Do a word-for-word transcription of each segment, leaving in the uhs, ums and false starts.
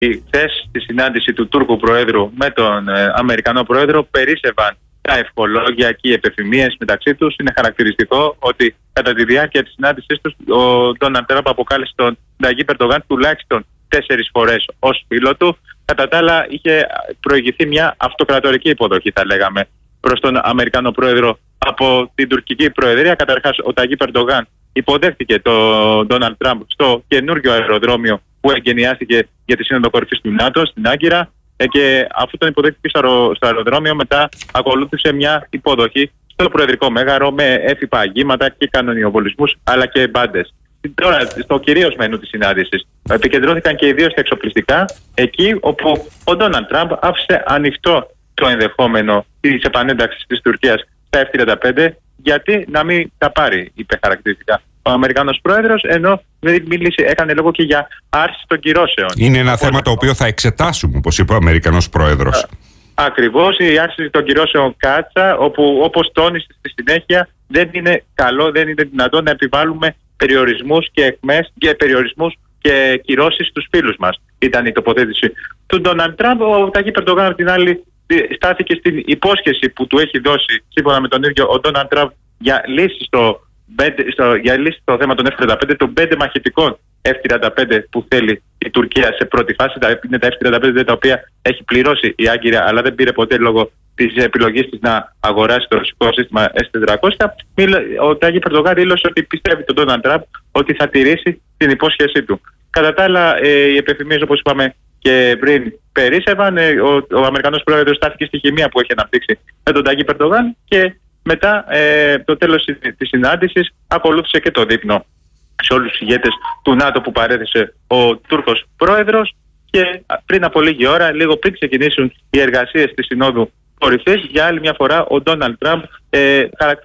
χθες στη συνάντηση του Τούρκου Προέδρου με τον ε, Αμερικανό Πρόεδρο περίσσευαν τα ευχολόγια και οι επεφημίες μεταξύ τους. Είναι χαρακτηριστικό ότι κατά τη διάρκεια της συνάντησής τους ο Ντόναλντ Τραμπ αποκάλεσε τον Ταγί Ερντογάν τουλάχιστον τέσσερις φορές ως φίλο του. Κατά τα άλλα, είχε προηγηθεί μια αυτοκρατορική υποδοχή, θα λέγαμε, προς τον Αμερικανό Πρόεδρο από την τουρκική Προεδρία. Καταρχάς, ο Ταγί Ερντογάν υποδέχτηκε τον Ντόναλντ Τραμπ στο καινούργιο αεροδρόμιο που εγκαινιάστηκε για τη Σύνοδο Κορυφής του ΝΑΤΟ στην Άγκυρα. Και αφού τον υποδέχτηκε στο αεροδρόμιο, μετά ακολούθησε μια υποδοχή στο Προεδρικό Μέγαρο με έφυπα αγγίματα και κανονιοβολισμούς αλλά και μπάντες. Τώρα, στο κυρίως μενού της συνάντησης, επικεντρώθηκαν και ιδίως στα εξοπλιστικά, εκεί όπου ο Ντόναλντ Τραμπ άφησε ανοιχτό το ενδεχόμενο της επανένταξης της Τουρκίας στα εφ τριάντα πέντε, γιατί να μην τα πάρει, είπε χαρακτηριστικά ο Αμερικανός Πρόεδρος, ενώ μίλησε, έκανε λόγο και για άρση των κυρώσεων. Είναι ένα θέμα το οποίο θα εξετάσουμε, όπως είπε ο Αμερικανός Πρόεδρος. Ακριβώς, η άρση των κυρώσεων κάτσα, όπου όπως τόνισε στη συνέχεια, δεν είναι καλό, δεν είναι δυνατόν να επιβάλλουμε περιορισμούς και εκμές και περιορισμούς και κυρώσεις στους φίλους μας. Ήταν η τοποθέτηση του Ντόναλντ Τραμπ. Ο Ταγί Ερντογάν, απ' την άλλη, στάθηκε στην υπόσχεση που του έχει δώσει, σύμφωνα με τον ίδιο ο Ντόναλντ Τραμπ, για λύση στο, στο, για λύση στο θέμα των εφ τριάντα πέντε, των πέντε μαχητικών εφ τριάντα πέντε που θέλει η Τουρκία σε πρώτη φάση. Είναι τα εφ τριάντα πέντε τα οποία έχει πληρώσει η Άγκυρα, αλλά δεν πήρε ποτέ λόγω της επιλογής της να αγοράσει το ρωσικό σύστημα ες τετρακόσια. Ο Ταγί Ερντογάν δήλωσε ότι πιστεύει τον Ντόναλντ Τραμπ ότι θα τηρήσει την υπόσχεσή του. Κατά τα άλλα, ε, οι επεφημίες, όπως είπαμε και πριν, περίσσευαν. Ε, ο, ο Αμερικανός Πρόεδρος στάθηκε στη χημεία που έχει αναπτύξει με τον Ταγί Ερντογάν και μετά ε, το τέλος της συνάντησης ακολούθησε και το δείπνο σε όλους τους ηγέτες του ΝΑΤΟ που παρέθεσε ο Τούρκος Πρόεδρος. Και πριν από λίγη ώρα, λίγο πριν ξεκινήσουν οι εργασίες της Συνόδου Κορυφής, για άλλη μια φορά ο Ντόναλντ Τραμπ ε,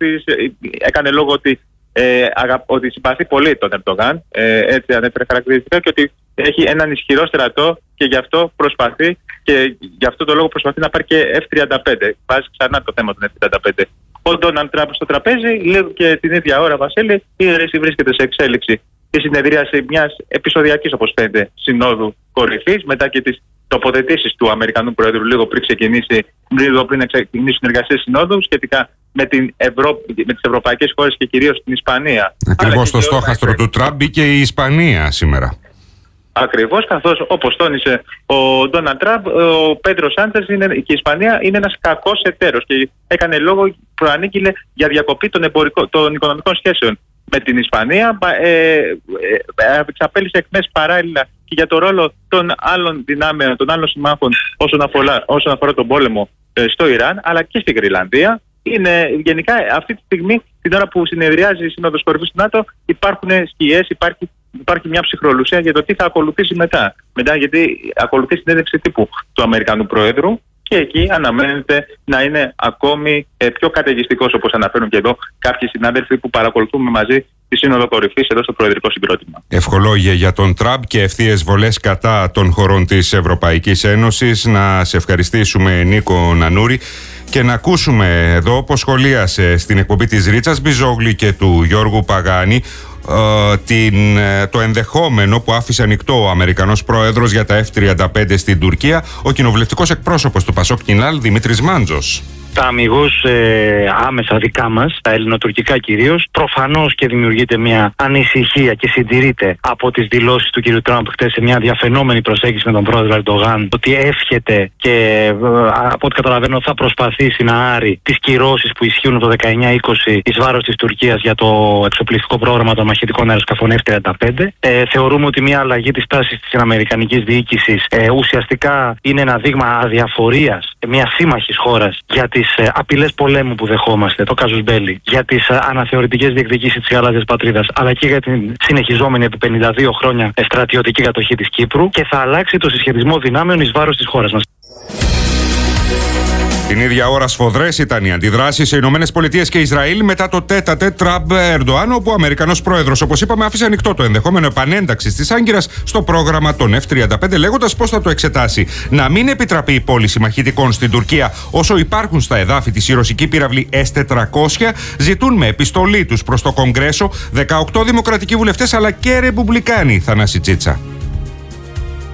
έκανε λόγο ότι, ε, αγα, ότι συμπαθεί πολύ τον Ερντογάν, ε, έτσι ανέφερε χαρακτηριστικά, και ότι έχει έναν ισχυρό στρατό και γι' αυτό προσπαθεί και γι' αυτό το λόγο προσπαθεί να πάρει και εφ τριάντα πέντε. Βάζει ξανά το θέμα των εφ τριάντα πέντε. Ο Ντόναλντ Τραμπ στο τραπέζι, λίγο και την ίδια ώρα, Βασίλη, η αίρεση βρίσκεται σε εξέλιξη η συνεδρίαση μιας επεισοδιακής, όπως φαίνεται, Συνόδου Κορυφής, μετά και τις τοποθετήσεις του Αμερικανού Προέδρου λίγο πριν ξεκινήσει, λίγο πριν να ξεκινήσουν εργασίες συνόδου σχετικά με, την Ευρω... με τις ευρωπαϊκές χώρες και κυρίως την Ισπανία. Ακριβώς στο στόχαστρο του Τραμπ μπήκε η Ισπανία σήμερα. Ακριβώς, καθώς όπως τόνισε ο Ντόναλντ Τραμπ, ο Πέντρο Σάντσες και η Ισπανία είναι ένας κακός εταίρος και έκανε λόγο, προανήγγειλε για διακοπή των, εμπορικών, των οικονομικών σχέσεων με την Ισπανία. Ε, ε, ε, εξαπέλυσε εκμές παράλληλα και για το ρόλο των άλλων δυνάμεων, των άλλων συμμάχων όσον αφορά, όσον αφορά τον πόλεμο ε, στο Ιράν, αλλά και στην Γροιλανδία. Είναι γενικά αυτή τη στιγμή, την ώρα που συνεδριάζει η Σύνοδος Κορυφής του ΝΑΤΟ, υπάρχουν σκιές, υπάρχει, υπάρχει μια ψυχρολουσία για το τι θα ακολουθήσει μετά. Μετά, γιατί ακολουθεί συνέντευξη τύπου του Αμερικανού Προέδρου και εκεί αναμένεται να είναι ακόμη ε, πιο καταιγιστικός, όπως αναφέρουν και εδώ κάποιοι συνάδελφοι που παρακολουθούμε μαζί τη Σύνοδο Κορυφής εδώ στο Προεδρικό Συγκρότημα. Ευχολόγια για τον Τραμπ και ευθείες βολές κατά των χωρών της Ευρωπαϊκής Ένωσης. Να σε ευχαριστήσουμε, Νίκο Νανούρη, και να ακούσουμε εδώ, όπως σχολίασε στην εκπομπή της Ρίτσας Μπιζόγλη και του Γιώργου Παγάνη, Uh, την, uh, το ενδεχόμενο που άφησε ανοιχτό ο Αμερικανός Πρόεδρος για τα εφ τριάντα πέντε στην Τουρκία, ο κοινοβουλευτικός εκπρόσωπος του Πασόκ Κινάλ, Δημήτρης Μάντζος. Τα αμιγώς ε, άμεσα δικά μας, τα ελληνοτουρκικά κυρίως, προφανώς και δημιουργείται μια ανησυχία και συντηρείται από τις δηλώσεις του κ. Τραμπ χτες σε μια διαφαινόμενη προσέγγιση με τον πρόεδρο Ερντογάν, ότι εύχεται και ε, από ό,τι καταλαβαίνω θα προσπαθήσει να άρει τις κυρώσεις που ισχύουν από το δεκαεννιά είκοσι εις βάρος της Τουρκίας για το εξοπλιστικό πρόγραμμα των μαχητικών αεροσκαφών εφ τριάντα πέντε. Ε, θεωρούμε ότι μια αλλαγή της τάσης της αμερικανικής διοίκησης ε, ουσιαστικά είναι ένα δείγμα αδιαφορίας μιας σύμμαχης χώρας για τις τις απειλές πολέμου που δεχόμαστε, το κάζους μπέλι, για τις αναθεωρητικές διεκδικήσεις της γαλάζιας πατρίδας, αλλά και για την συνεχιζόμενη επί πενήντα δύο χρόνια στρατιωτική κατοχή της Κύπρου, και θα αλλάξει το συσχετισμό δυνάμεων εις βάρος της χώρας μας. Την ίδια ώρα σφοδρές ήταν οι αντιδράσεις σε Ηνωμένες Πολιτείες και Ισραήλ μετά το τέτατε Τραμπ-Ερντοάν, όπου ο Αμερικανός Πρόεδρος, όπως είπαμε, άφησε ανοιχτό το ενδεχόμενο επανένταξης της Άγκυρας στο πρόγραμμα των εφ τριάντα πέντε, λέγοντας πώς θα το εξετάσει. Να μην επιτραπεί η πώληση μαχητικών στην Τουρκία όσο υπάρχουν στα εδάφη της η ρωσική πύραυλη ες τετρακόσια, ζητούν με επιστολή τους προς το Κογκρέσο δεκαοκτώ δημοκρατικοί βουλευτές αλλά και ρεπουμπλικάνοι, Θανάση Τσίτσα.